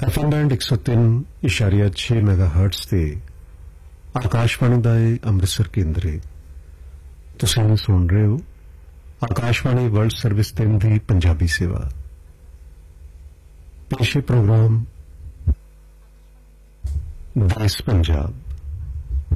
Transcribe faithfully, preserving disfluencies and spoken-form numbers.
FM band ਇੱਕ ਸੌ ਤਿੰਨ ਇਸ਼ਾਰੀਆ ਛੇ ਮੈਗਾਹਰਟਜ਼ ਤੇ ਆਕਾਸ਼ਵਾਣੀ ਦਾ ਇਹ ਅੰਮ੍ਰਿਤਸਰ ਕੇਂਦਰ ਹੈ। ਤੁਸੀਂ ਸੁਣ ਰਹੇ ਹੋ ਆਕਾਸ਼ਵਾਣੀ ਵਰਲਡ ਸਰਵਿਸ ਤਿੰਨ ਦੀ ਪੰਜਾਬੀ ਸੇਵਾ। ਪੇਸ਼ੇ ਪ੍ਰੋਗਰਾਮ ਦੇਸ਼ ਪੰਜਾਬ।